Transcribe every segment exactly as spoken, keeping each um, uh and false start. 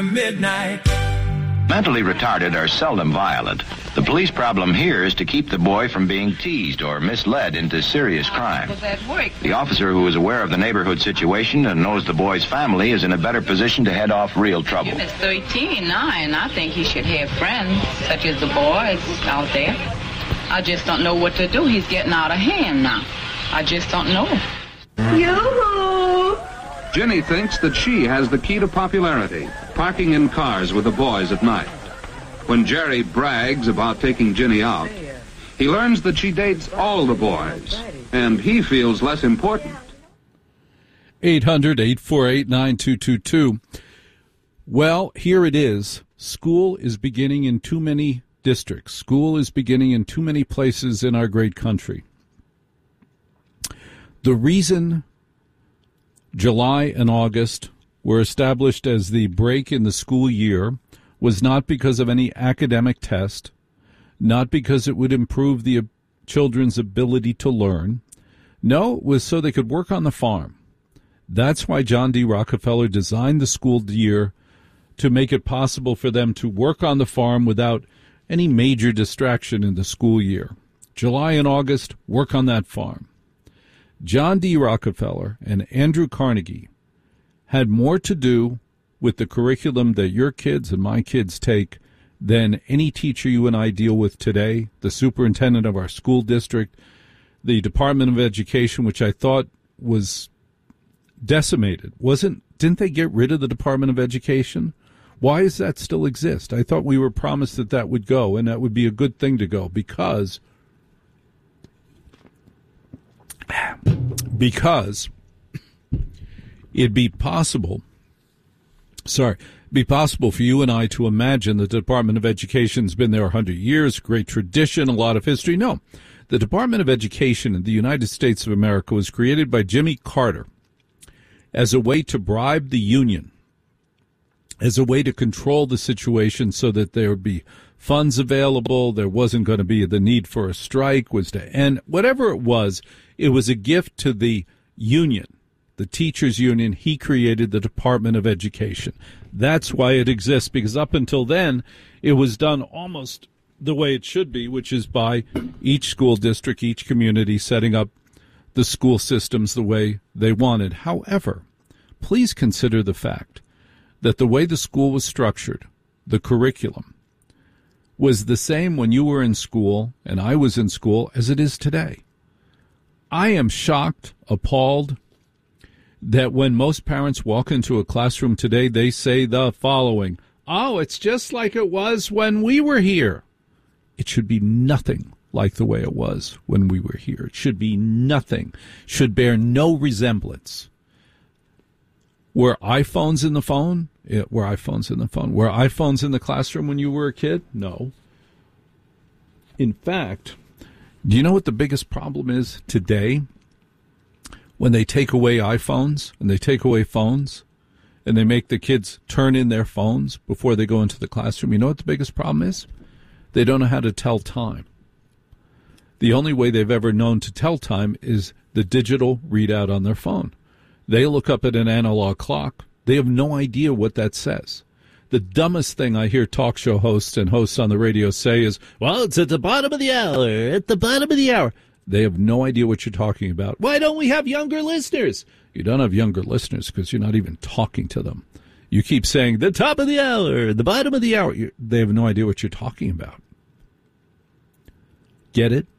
Midnight. Mentally retarded are seldom violent. The police problem here is to keep the boy from being teased or misled into serious crime. The officer who is aware of the neighborhood situation and knows the boy's family is in a better position to head off real trouble. Jim is thirteen now, and I think he should have friends, such as the boys out there. I just don't know what to do. He's getting out of hand now. I just don't know. Yoo-hoo! Jenny thinks that she has the key to popularity, parking in cars with the boys at night. When Jerry brags about taking Jenny out, he learns that she dates all the boys, and he feels less important. eight hundred, eight four eight, nine two two two. Well, here it is. School is beginning in too many districts. School is beginning in too many places in our great country. The reason July and August were established as the break in the school year was not because of any academic test, not because it would improve the children's ability to learn. No, it was so they could work on the farm. That's why John D. Rockefeller designed the school year, to make it possible for them to work on the farm without any major distraction in the school year. July and August, work on that farm. John D. Rockefeller and Andrew Carnegie had more to do with the curriculum that your kids and my kids take than any teacher you and I deal with today, the superintendent of our school district, the Department of Education, which I thought was decimated. Wasn't, didn't they get rid of the Department of Education? Why does that still exist? I thought we were promised that that would go, and that would be a good thing to go, because because it'd be possible Sorry, it'd be possible for you and I to imagine the Department of Education's been there a hundred years, great tradition, a lot of history. No, the Department of Education in the United States of America was created by Jimmy Carter as a way to bribe the union, as a way to control the situation so that there would be funds available, there wasn't going to be the need for a strike, was to end. Whatever it was, it was a gift to the union. The teachers union. He created the Department of Education. That's why it exists, because up until then, it was done almost the way it should be, which is by each school district, each community setting up the school systems the way they wanted. However, please consider the fact that the way the school was structured, the curriculum, was the same when you were in school and I was in school as it is today. I am shocked, appalled, that when most parents walk into a classroom today, they say the following: oh, it's just like it was when we were here. It should be nothing like the way it was when we were here. It should be nothing, should bear no resemblance. Were iPhones in the phone? Yeah, were iPhones in the phone? Were iPhones in the classroom when you were a kid? No. In fact, do you know what the biggest problem is today? When they take away iPhones and they take away phones and they make the kids turn in their phones before they go into the classroom, you know what the biggest problem is? They don't know how to tell time. The only way they've ever known to tell time is the digital readout on their phone. They look up at an analog clock. They have no idea what that says. The dumbest thing I hear talk show hosts and hosts on the radio say is, well, it's at the bottom of the hour, at the bottom of the hour. They have no idea what you're talking about. Why don't we have younger listeners? You don't have younger listeners because you're not even talking to them. You keep saying, the top of the hour, the bottom of the hour. You're, they have no idea what you're talking about. Get it?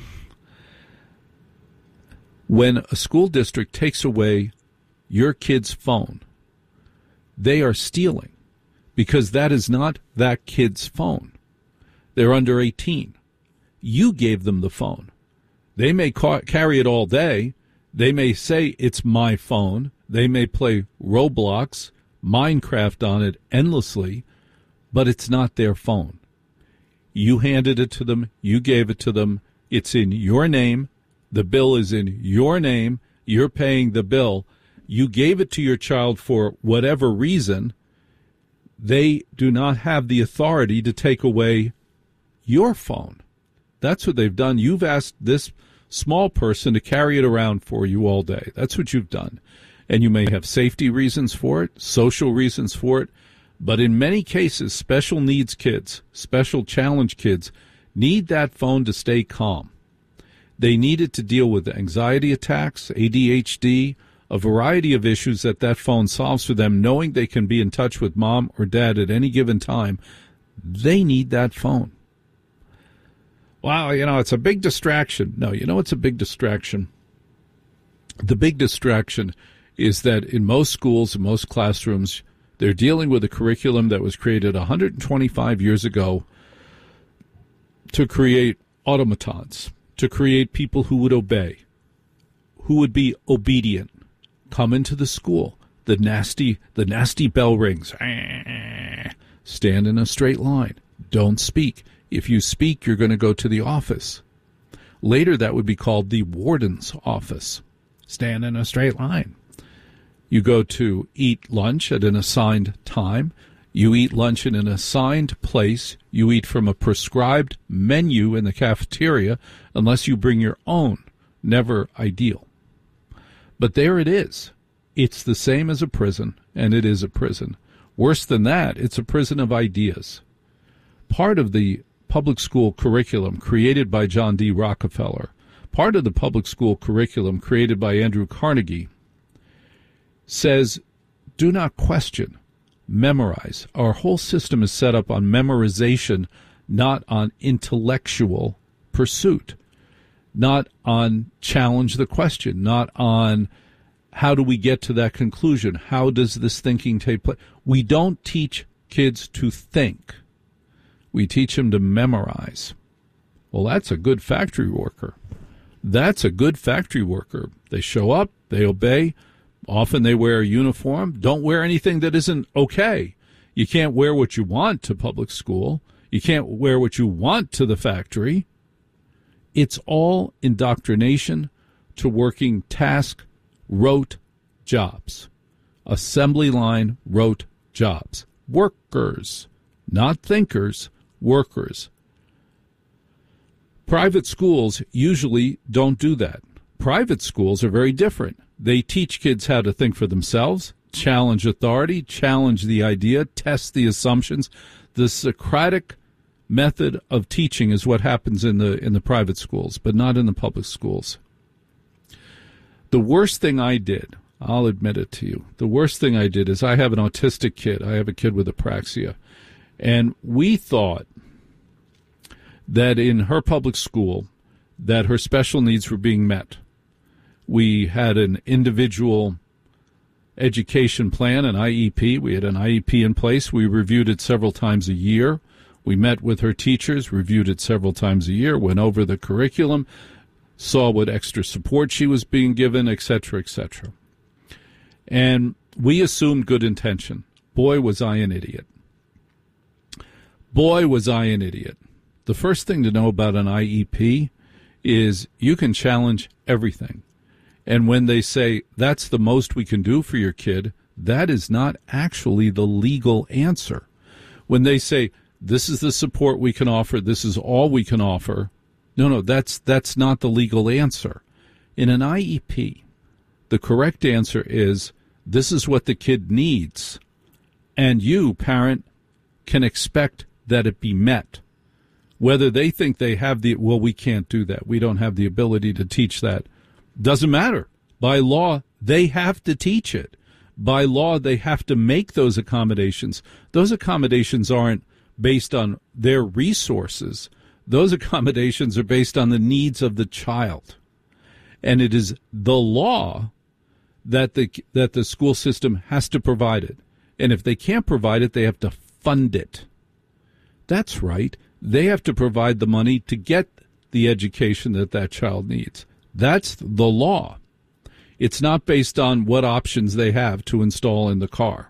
When a school district takes away your kid's phone, they are stealing, because that is not that kid's phone. They're under eighteen. You gave them the phone. They may ca- carry it all day. They may say it's my phone. They may play Roblox, Minecraft on it endlessly, but it's not their phone. You handed it to them. You gave it to them. It's in your name. The bill is in your name. You're paying the bill. You gave it to your child for whatever reason. They do not have the authority to take away your phone. That's what they've done. You've asked this small person to carry it around for you all day. That's what you've done. And you may have safety reasons for it, social reasons for it, But in many cases, special needs kids, special challenge kids, need that phone to stay calm. They need it to deal with anxiety attacks, A D H D, a variety of issues that that phone solves for them, knowing they can be in touch with mom or dad at any given time. They need that phone. Wow, you know, it's a big distraction. No, you know it's a big distraction? The big distraction is that in most schools, in most classrooms, they're dealing with a curriculum that was created one hundred twenty-five years ago to create automatons, to create people who would obey, who would be obedient, come into the school. The nasty, the nasty bell rings. Stand in a straight line. Don't speak. If you speak, you're going to go to the office. Later, that would be called the warden's office. Stand in a straight line. You go to eat lunch at an assigned time. You eat lunch in an assigned place. You eat from a prescribed menu in the cafeteria unless you bring your own. Never ideal. But there it is. It's the same as a prison, and it is a prison. Worse than that, it's a prison of ideas. Part of the public school curriculum created by John D. Rockefeller, part of the public school curriculum created by Andrew Carnegie, says, do not question, memorize. Our whole system is set up on memorization, not on intellectual pursuit, not on challenge the question, not on how do we get to that conclusion, how does this thinking take place. We don't teach kids to think. We teach them to memorize. Well, that's a good factory worker. That's a good factory worker. They show up, they obey. Often they wear a uniform. Don't wear anything that isn't okay. You can't wear what you want to public school. You can't wear what you want to the factory. It's all indoctrination to working task, rote jobs. Assembly line, rote jobs. Workers, not thinkers, workers. Private schools usually don't do that. Private schools are very different. They teach kids how to think for themselves, challenge authority, challenge the idea, test the assumptions. The Socratic method of teaching is what happens in the in the private schools, but not in the public schools. The worst thing I did, I'll admit it to you, the worst thing I did is I have an autistic kid. I have a kid with apraxia. And we thought that in her public school that her special needs were being met. We had an individual education plan, an I E P. We had an I E P in place. We reviewed it several times a year. We met with her teachers, reviewed it several times a year, went over the curriculum, saw what extra support she was being given, et cetera, et cetera. And we assumed good intention. Boy, was I an idiot. Boy, was I an idiot. The first thing to know about an I E P is you can challenge everything. And when they say that's the most we can do for your kid, that is not actually the legal answer. When they say this is the support we can offer, this is all we can offer, no, no, that's that's not the legal answer. In an I E P, the correct answer is this is what the kid needs, and you, parent, can expect that it be met. Whether they think they have the, well, we can't do that. We don't have the ability to teach that. Doesn't matter. By law, they have to teach it. By law, they have to make those accommodations. Those accommodations aren't based on their resources. Those accommodations are based on the needs of the child. And it is the law that the that the school system has to provide it. And if they can't provide it, they have to fund it. That's right. They have to provide the money to get the education that that child needs. That's the law. It's not based on what options they have to install in the car.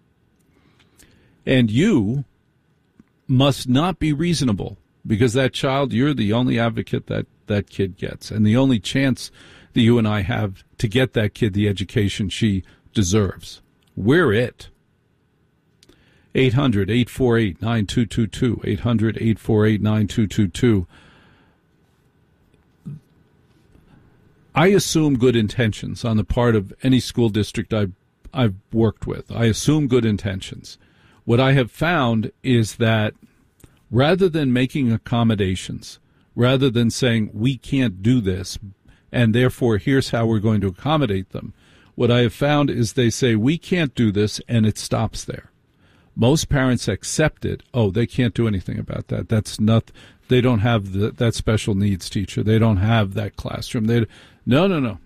And you must not be reasonable, because that child, you're the only advocate that that kid gets, and the only chance that you and I have to get that kid the education she deserves. We're it. eight hundred, eight four eight, nine two two two, eight hundred, eight four eight, nine two two two. I assume good intentions on the part of any school district I've, I've worked with. I assume good intentions. What I have found is that rather than making accommodations, rather than saying we can't do this, and therefore here's how we're going to accommodate them, what I have found is they say we can't do this, and it stops there. Most parents accept it. Oh, they can't do anything about that. That's not. They don't have the, that special needs teacher. They don't have that classroom. They no, no, no.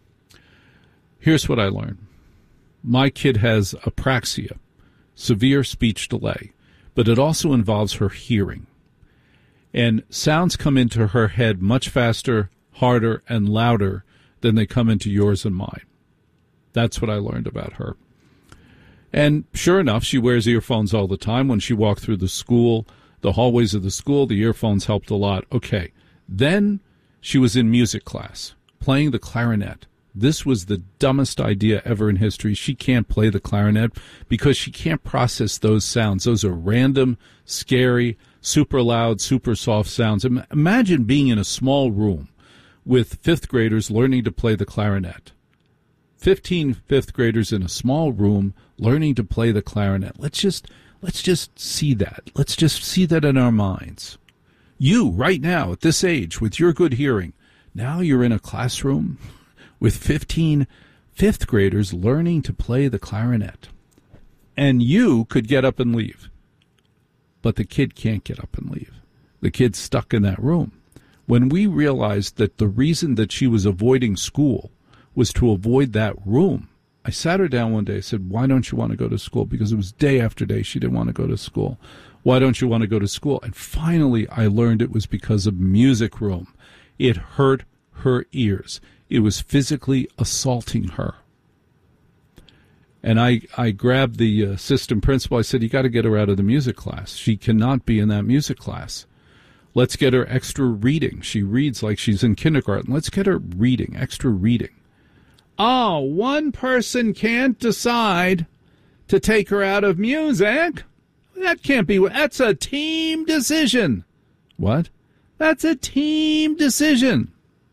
Here's what I learned. My kid has apraxia, severe speech delay, but it also involves her hearing. And sounds come into her head much faster, harder, and louder than they come into yours and mine. That's what I learned about her. And sure enough, she wears earphones all the time. When she walked through the school, the hallways of the school, the earphones helped a lot. Okay. Then she was in music class, playing the clarinet. This was the dumbest idea ever in history. She can't play the clarinet because she can't process those sounds. Those are random, scary, super loud, super soft sounds. Imagine being in a small room with fifth graders learning to play the clarinet. Fifteen fifth graders in a small room learning to play the clarinet. Let's just let's just see that. Let's just see that in our minds. You, right now, at this age, with your good hearing, now you're in a classroom with fifteen fifth graders learning to play the clarinet. And you could get up and leave. But the kid can't get up and leave. The kid's stuck in that room. When we realized that the reason that she was avoiding school was to avoid that room, I sat her down one day and said, why don't you want to go to school? Because it was day after day she didn't want to go to school. Why don't you want to go to school? And finally I learned it was because of music room. It hurt her ears. It was physically assaulting her. And I, I grabbed the assistant principal. I said, you got to get her out of the music class. She cannot be in that music class. Let's get her extra reading. She reads like she's in kindergarten. Let's get her reading, extra reading. Oh, one person can't decide to take her out of music? That can't be. That's a team decision. What? That's a team decision.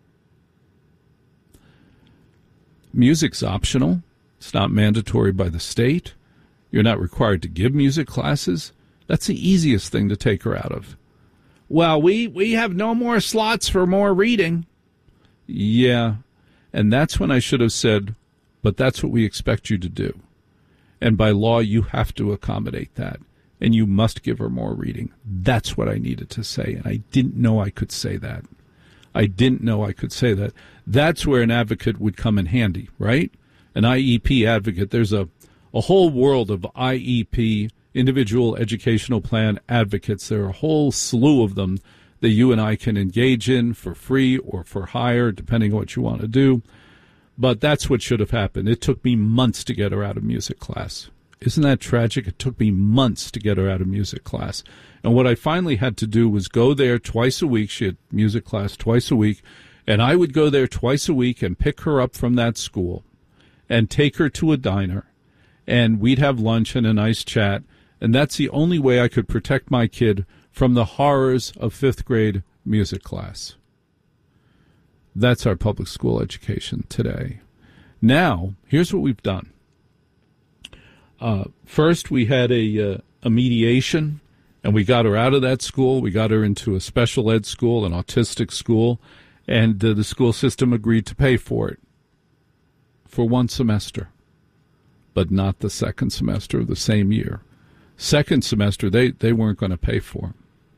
Music's optional. It's not mandatory by the state. You're not required to give music classes. That's the easiest thing to take her out of. Well, we, we have no more slots for more reading. Yeah, and that's when I should have said, but that's what we expect you to do. And by law, you have to accommodate that. And you must give her more reading. That's what I needed to say, and I didn't know I could say that. I didn't know I could say that. That's where an advocate would come in handy, right? An I E P advocate. There's a, a whole world of I E P, individual educational plan advocates. There are a whole slew of them that you and I can engage in for free or for hire, depending on what you want to do. But that's what should have happened. It took me months to get her out of music class. Isn't that tragic? It took me months to get her out of music class. And what I finally had to do was go there twice a week. She had music class twice a week. And I would go there twice a week and pick her up from that school and take her to a diner. And we'd have lunch and a nice chat. And that's the only way I could protect my kid from the horrors of fifth grade music class. That's our public school education today. Now, here's what we've done. Uh, first, we had a, uh, a mediation, and we got her out of that school. We got her into a special ed school, an autistic school, and uh, the school system agreed to pay for it for one semester, but not the second semester of the same year. Second semester, they, they weren't going to pay for.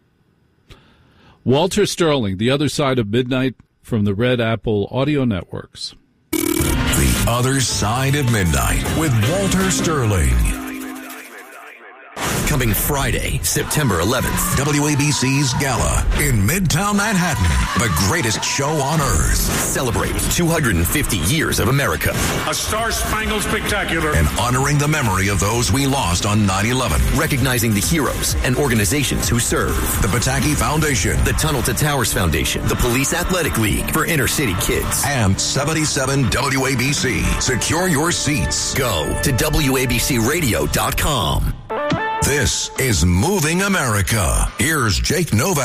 Walter Sterling, The Other Side of Midnight, from the Red Apple Audio Networks. The Other Side of Midnight with Walter Sterling. Coming Friday, September eleventh, W A B C's Gala in Midtown Manhattan. The greatest show on earth. Celebrate two hundred fifty years of America. A star-spangled spectacular. And honoring the memory of those we lost on nine eleven. Recognizing the heroes and organizations who serve. The Pataki Foundation. The Tunnel to Towers Foundation. The Police Athletic League for inner city kids. And seventy-seven W A B C. Secure your seats. Go to W A B C radio dot com. This is Moving America. Here's Jake Novak.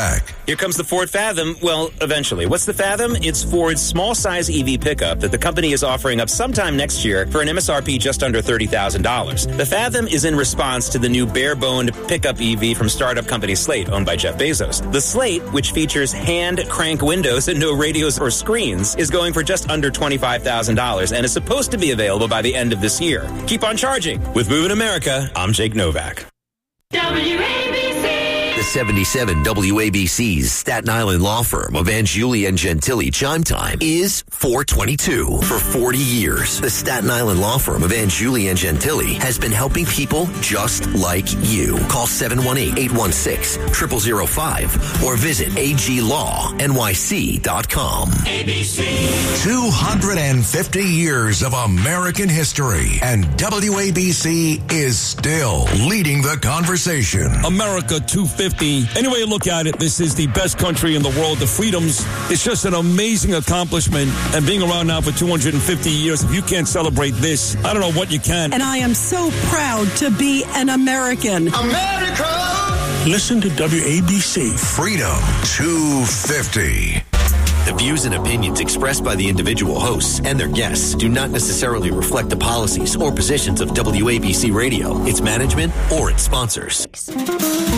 Here comes the Ford Fathom. Well, eventually. What's the Fathom? It's Ford's small-size E V pickup that the company is offering up sometime next year for an M S R P just under thirty thousand dollars. The Fathom is in response to the new bare-boned pickup E V from startup company Slate, owned by Jeff Bezos. The Slate, which features hand-crank windows and no radios or screens, is going for just under twenty-five thousand dollars and is supposed to be available by the end of this year. Keep on charging. With Moving America, I'm Jake Novak. W A B C. The seventy-seven W A B C's Staten Island law firm of Angiuli and Gentili chime time is four twenty-two. For forty years, the Staten Island law firm of Angiuli and Gentili has been helping people just like you. Call seven one eight, eight one six, zero zero zero five or visit A G law N Y C dot com. A B C. two hundred fifty years of American history, and W A B C is still leading the conversation. America two fifty. Any way you look at it, this is the best country in the world. The freedoms, it's just an amazing accomplishment. And being around now for two hundred fifty years, if you can't celebrate this, I don't know what you can. And I am so proud to be an American. America! Listen to W A B C. Freedom two fifty. The views and opinions expressed by the individual hosts and their guests do not necessarily reflect the policies or positions of W A B C Radio, its management, or its sponsors.